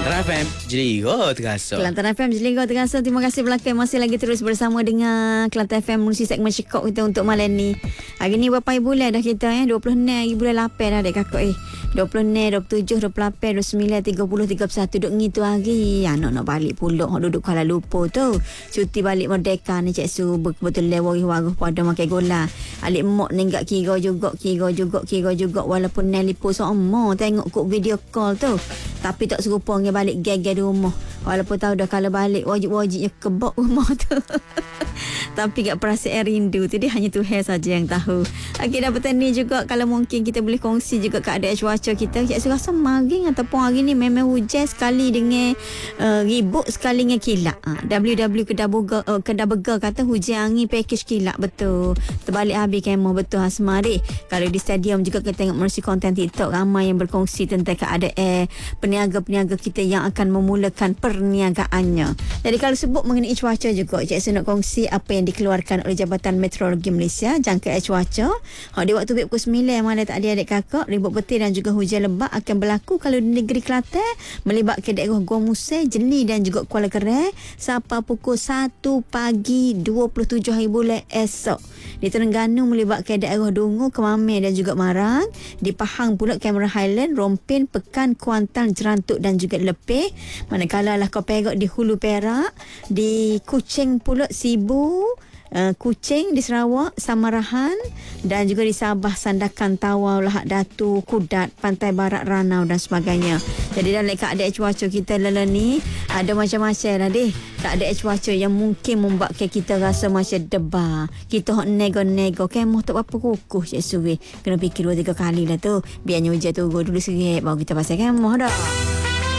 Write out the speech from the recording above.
Kelantan FM, Jeligo terasa. Kelantan FM, Jeligo terasa. Terima kasih belakang masih lagi terus bersama dengan Kelantan FM menerusi segmen Syekok kita untuk malam ni. Hari ni berapa bulan dah kita 26 hari bulan 8 dah dek kakak 26, 27, 28, 29, 30, 31 duk ngitu hari. Anak nak balik pulang duduk Kuala Lumpur tu. Cuti balik Merdeka ni Cik Su betul lewari waruh pada makan gola. Alik mak nenggak kira juga walaupun Nelly post sama tengok kok video call tu. Tapi tak serupa dengan balik gag-gag di rumah. Walaupun tahu dah kalau balik wajib-wajibnya kebak rumah tu. Tapi kat perasaan rindu tu dia hanya Tuhan saja yang tahu. Okey, dah petang ni juga kalau mungkin kita boleh kongsi juga keadaan cuaca kita. Saya rasa maring ataupun hari ni memang hujan sekali dengan ribut sekali dengan kilat. WW Kedah Bega kata hujan angin package kilat betul. Terbalik habis kemah betul Hasma deh. Kalau di stadium juga kita tengok menerusi konten TikTok ramai yang berkongsi tentang keadaan peniaga-peniaga kita yang akan memulakan perniagaannya. Jadi kalau sebut mengenai cuaca juga, Cik Su nak kongsi apa yang dikeluarkan oleh Jabatan Meteorologi Malaysia jangkaan cuaca. Di waktu pukul 9 mana tak ada adik kakak, ribut petir dan juga hujan lebat akan berlaku kalau di negeri Kelantan melibatkan daerah Gua Musai, Jeli dan juga Kuala Kerai sampai pukul 1 pagi 27 hari bulan esok. Di Terengganu melibatkan daerah Dungu, Kemamir dan juga Marang. Di Pahang pula Cameron Highland, Rompin, Pekan, Kuantan, Jerantuk dan juga Lepeh. Manakala lah Kau Perak di Hulu Perak, di Kuching pula Sibu, Kuching di Sarawak, Samarahan dan juga di Sabah, Sandakan, Tawau, Lahad Datu, Kudat, Pantai Barat, Ranau dan sebagainya. Jadi dalam keadaan cuaca kita lala ni ada macam-macam lah deh. Keadaan cuaca yang mungkin membuatkan kita rasa macam debar. Kita hok nego-nego kemah tak apa kukuh Cik Suwi. Kena fikir 2-3 kali lah tu. Biarnya hujan turun dulu sikit baru kita pasal kemah dah.